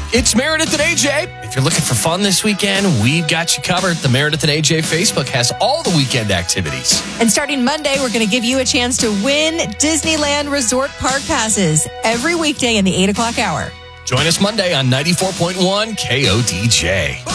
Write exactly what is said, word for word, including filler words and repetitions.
It's Meredith and A J. If you're looking for fun this weekend, we've got you covered. The Meredith and A J Facebook has all the weekend activities. And starting Monday, we're going to give you a chance to win Disneyland Resort Park Passes every weekday in the eight o'clock hour. Join us Monday on ninety-four point one K O D J.